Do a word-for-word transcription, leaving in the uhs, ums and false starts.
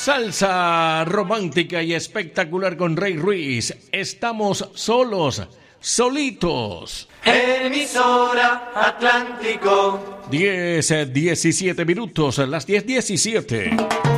Salsa romántica y espectacular con Rey Ruiz. Estamos solos, solitos. Emisora Atlántico. diez, diecisiete minutos, las diez diecisiete.